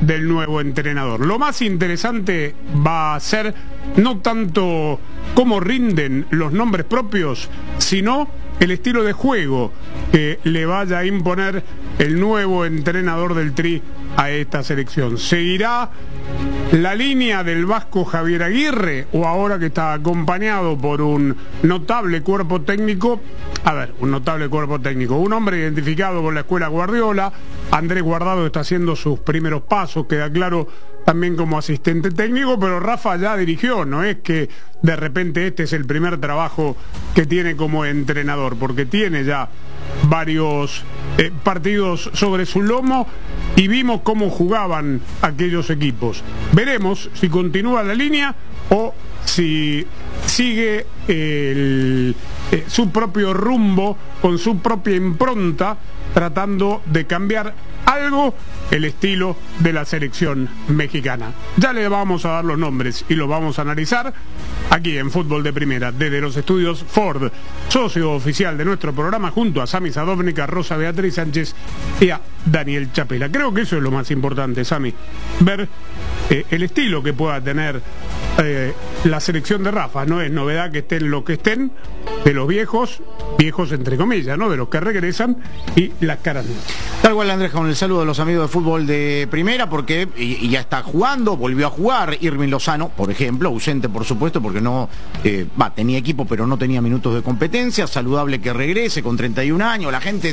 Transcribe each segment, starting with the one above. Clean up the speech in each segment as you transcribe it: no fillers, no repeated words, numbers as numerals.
del nuevo entrenador. Lo más interesante va a ser no tanto cómo rinden los nombres propios, sino el estilo de juego que le vaya a imponer el nuevo entrenador del Tri a esta selección. ¿Seguirá la línea del vasco Javier Aguirre, o ahora que está acompañado por un notable cuerpo técnico? A ver, un notable cuerpo técnico, un hombre identificado con la escuela Guardiola. Andrés Guardado está haciendo sus primeros pasos, queda claro, también como asistente técnico, pero Rafa ya dirigió, no es que de repente este es el primer trabajo que tiene como entrenador, porque tiene ya varios partidos sobre su lomo y vimos cómo jugaban aquellos equipos. Veremos si continúa la línea o si sigue su propio rumbo, con su propia impronta, tratando de cambiar algo el estilo de la selección mexicana. Ya le vamos a dar los nombres y los vamos a analizar aquí en Fútbol de Primera, desde los estudios Ford, socio oficial de nuestro programa, junto a Sami Sadovnik, a Rosa Beatriz Sánchez y a Daniel Chapela. Creo que eso es lo más importante, Sami, ver el estilo que pueda tener la selección de Rafa. No es novedad que estén lo que estén, de los viejos entre comillas, ¿no? De los que regresan y las caras nuevas. Tal cual, Andrés, con el saludo de los amigos de Fútbol de Primera, porque ya está jugando, volvió a jugar Irving Lozano, por ejemplo, ausente por supuesto, porque no tenía equipo, pero no tenía minutos de competencia. Saludable que regrese con 31 años, la gente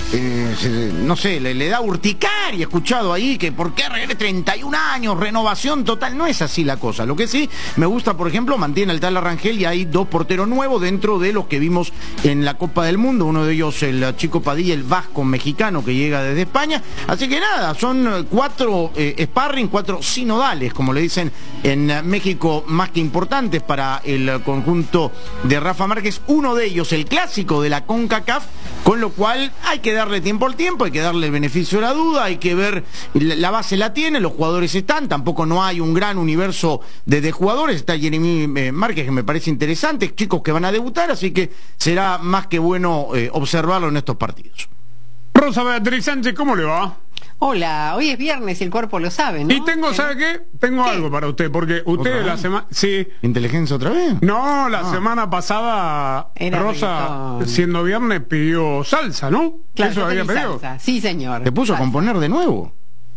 no sé, le da urticaria. He escuchado ahí que por qué regrese 31 años, renovación total. No es así la cosa. Lo que sí me gusta, por ejemplo, mantiene el Tala Rangel y hay dos porteros nuevos dentro de los que vimos en la Copa del Mundo. Uno de ellos, el Chico Padilla, el vasco mexicano que llega desde España. Así que nada, son 4 sparring, 4 sinodales, como le dicen en México, más que importantes para el conjunto de Rafa Márquez. Uno de ellos, el clásico de la CONCACAF, con lo cual hay que darle tiempo al tiempo, hay que darle el beneficio de la duda, hay que ver, la base la tiene, los jugadores están, tampoco no hay un gran universo de jugadores. Está Jeremy Márquez, que me parece interesante, chicos que van a debutar, así que será más que bueno observarlo en estos partidos. Rosa Beatriz Sánchez, ¿cómo le va? Hola, hoy es viernes y el cuerpo lo sabe, ¿no? Y tengo, ¿sabe qué? Tengo algo para usted, porque usted la semana... Sí. ¿Inteligencia otra vez? No, la semana pasada era Rosa, reggaetón. Siendo viernes, pidió salsa, ¿no? Claro, ¿Eso había pedido? salsa. Sí, señor. ¿Te puso a componer de nuevo?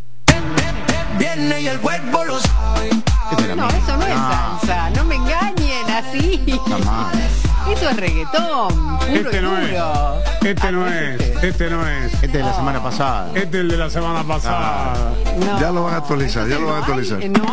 Viene y el cuerpo lo sabe. No, eso no es salsa, no me engañen así. Eso es reggaetón, puro Este no es. puro. Este no es. Este no es. Este de la semana pasada. Este es el de la semana pasada. No. Ya lo van a actualizar, ya lo van a actualizar. No.